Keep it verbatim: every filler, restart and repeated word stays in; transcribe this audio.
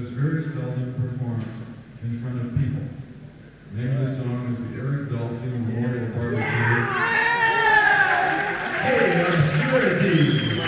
is very seldom performed in front of people. The name of the song is the Eric Dolphy Memorial Barbecue. Hey, obscurity!